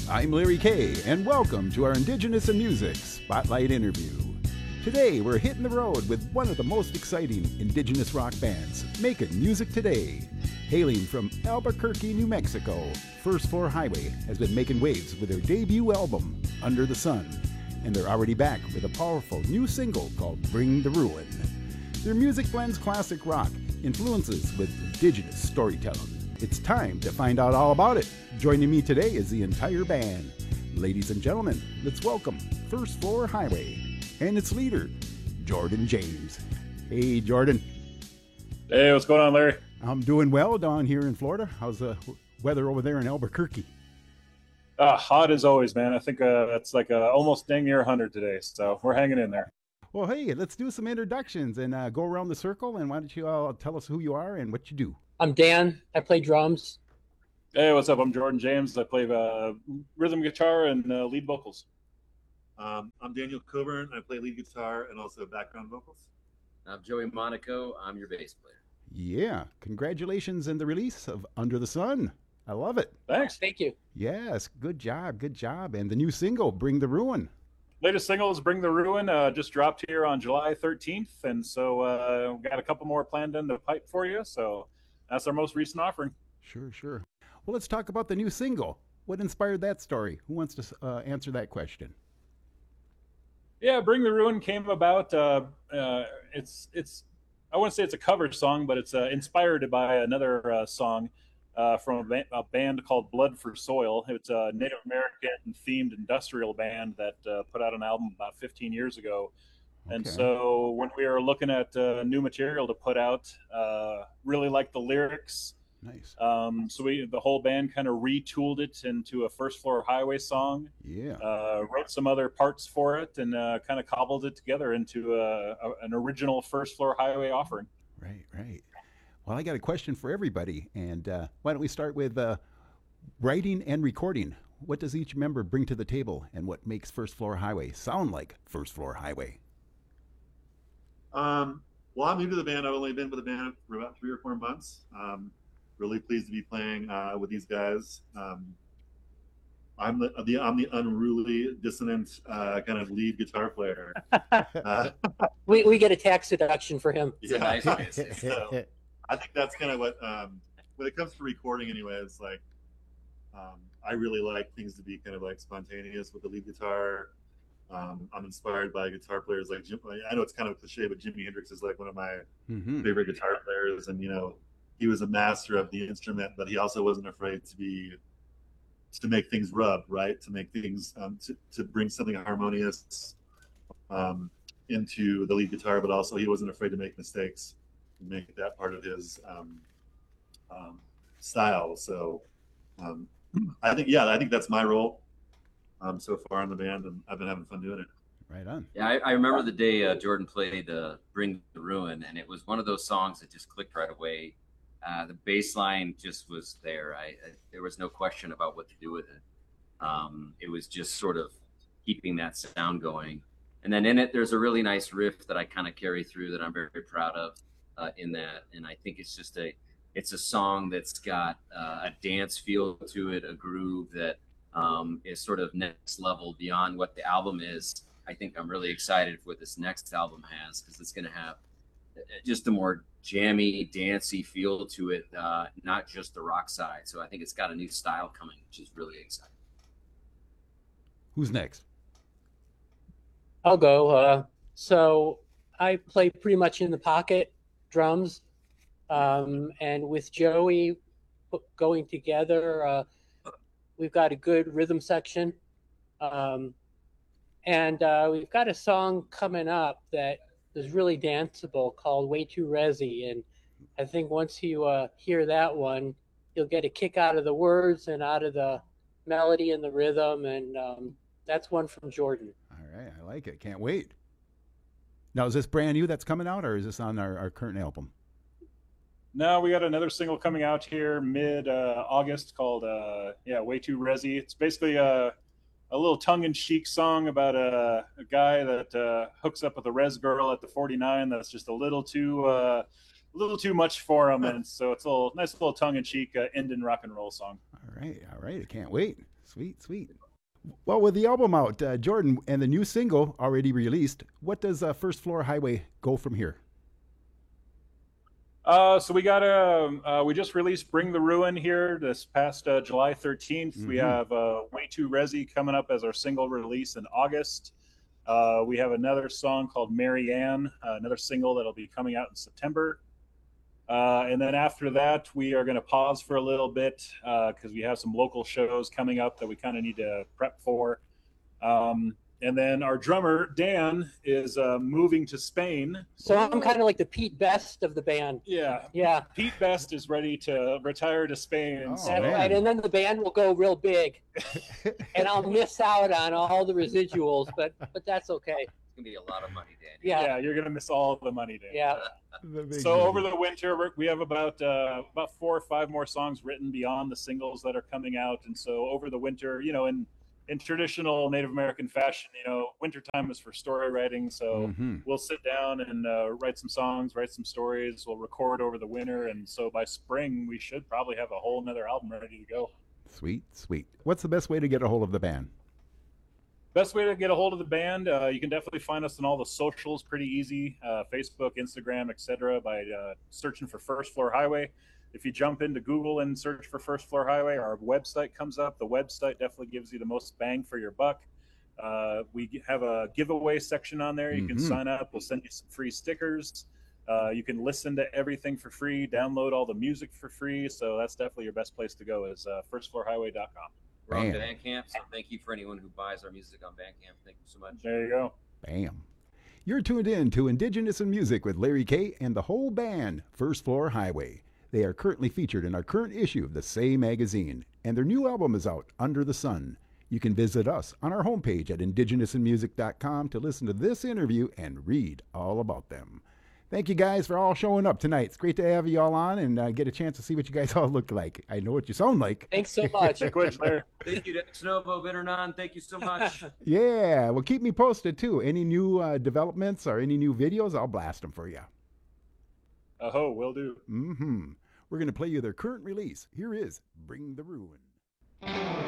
I'm Larry Kay, and welcome to our Indigenous in Music Spotlight interview. Today, we're hitting the road with one of the most exciting Indigenous rock bands making music today. Hailing from Albuquerque, New Mexico, First Floor Highway has been making waves with their debut album, Under the Sun, and they're already back with a powerful new single called Bring the Ruin. Their music blends classic rock influences with Indigenous storytelling. It's time to find out all about it. Joining me today is the entire band. Ladies and gentlemen, let's welcome First Floor Highway and its leader, Jordan James. Hey, Jordan. Hey, what's going on, Larry? I'm doing well down here in Florida. How's the weather over there in Albuquerque? Hot as always, man. I think it's like almost dang near 100 today, so we're hanging in there. Well, hey, let's do some introductions and go around the circle. And why don't you all tell us who you are and what you do? I'm Dan. I play drums. Hey, what's up? I'm Jordan James. I play rhythm guitar and lead vocals. I'm Daniel Coburn. I play lead guitar and also background vocals. I'm Joey Monaco. I'm your bass player. Yeah, congratulations on the release of Under the Sun. I love it. Thanks. Thank you. Yes, good job, good job. And the new single, Bring the Ruin. Latest single is Bring the Ruin, just dropped here on July 13th, and so we've got a couple more planned in the pipe for you, so that's our most recent offering. Sure. Well, let's talk about the new single. What inspired that story? Who wants to answer that question? Yeah, Bring the Ruin came about. It's I wouldn't say it's a cover song, but it's inspired by another song from a band called Blood for Soil. It's a Native American themed industrial band that put out an album about 15 years ago. Okay. And so when we were looking at new material to put out, really liked the lyrics. Nice. So the whole band kind of retooled it into a First Floor Highway song. Yeah. Wrote some other parts for it and kind of cobbled it together into an original First Floor Highway offering. Right. Well, I got a question for everybody, and why don't we start with writing and recording? What does each member bring to the table, and what makes First Floor Highway sound like First Floor Highway? Well, I'm new to the band. I've only been with the band for about 3 or 4 months. Really pleased to be playing with these guys. I'm the unruly, dissonant kind of lead guitar player. We get a tax deduction for him. It's a nice way. So I think that's kind of what, when it comes to recording anyways, like, I really like things to be kind of like spontaneous with the lead guitar. I'm inspired by guitar players like Jim. I know it's kind of a cliche, but Jimi Hendrix is like one of my favorite guitar players. And, he was a master of the instrument, but he also wasn't afraid to make things rub, right? To make things, to bring something harmonious into the lead guitar, but also he wasn't afraid to make mistakes and make that part of his style. So I think that's my role so far in the band, and I've been having fun doing it. Right on. Yeah, I remember the day Jordan played Bring the Ruin, and it was one of those songs that just clicked right away. The bass line just was there. There was no question about what to do with it. It was just sort of keeping that sound going. And then in it, there's a really nice riff that I kind of carry through that I'm very, very proud of in that. And I think it's just it's a song that's got a dance feel to it, a groove that is sort of next level beyond what the album is. I think I'm really excited for what this next album has, because it's going to have just a more jammy, dancey feel to it, not just the rock side. So I think it's got a new style coming, which is really exciting. Who's next? I'll go. So I play pretty much in the pocket, drums, and with Joey going together, we've got a good rhythm section. And we've got a song coming up that is really danceable called Way Too Resi. And I think once you hear that one, you'll get a kick out of the words and out of the melody and the rhythm. And that's one from Jordan. All right, I like it. Can't wait. Now, is this brand new that's coming out, or is this on our current album? No, we got another single coming out here mid-August called Way Too Resi. It's basically a little tongue-in-cheek song about a guy that hooks up with a res girl at the 49 that's just a little too much for him, and so it's a nice little tongue-in-cheek Indian rock and roll song. All right, I can't wait. Sweet, sweet. Well, with the album out, Jordan, and the new single already released, what does First Floor Highway go from here? So we just released "Bring the Ruin" here this past July 13th. We have "Way Too Resi" coming up as our single release in August. We have another song called "Mary Ann," another single that'll be coming out in September. And then after that, we are going to pause for a little bit because we have some local shows coming up that we kind of need to prep for. And then our drummer, Dan, is moving to Spain. So I'm kind of like the Pete Best of the band. Yeah. Yeah. Pete Best is ready to retire to Spain. Oh, so That's man. right. And then the band will go real big. And I'll miss out on all the residuals, but that's okay. It's gonna be a lot of money, Danny. Yeah. you're going to miss all the money, Dan. Yeah. So over the winter, we have about 4 or 5 more songs written beyond the singles that are coming out. And so over the winter, in traditional Native American fashion, wintertime is for story writing. So we'll sit down and write some songs, write some stories. We'll record over the winter. And so by spring, we should probably have a whole nother album ready to go. Sweet, sweet. What's the best way to get a hold of the band? Best way to get a hold of the band, you can definitely find us on all the socials pretty easy, Facebook, Instagram, etc. by searching for First Floor Highway. If you jump into Google and search for First Floor Highway, our website comes up. The website definitely gives you the most bang for your buck. We have a giveaway section on there. You can sign up. We'll send you some free stickers. You can listen to everything for free, download all the music for free. So that's definitely your best place to go is firstfloorhighway.com. We're on Bam. Bandcamp, so thank you for anyone who buys our music on Bandcamp. Thank you so much. There you go. Bam. You're tuned in to Indigenous in Music with Larry K. and the whole band, First Floor Highway. They are currently featured in our current issue of the Say magazine, and their new album is out, Under the Sun. You can visit us on our homepage at indigenousinmusic.com to listen to this interview and read all about them. Thank you guys for all showing up tonight. It's great to have you all on and get a chance to see what you guys all look like. I know what you sound like. Thanks so much. Thank Thank you to Ex Novo Bitternon. Thank you so much. Yeah, well, keep me posted too. Any new developments or any new videos, I'll blast them for you. Oh, will do. We're going to play you their current release. Here is Bring the Ruin.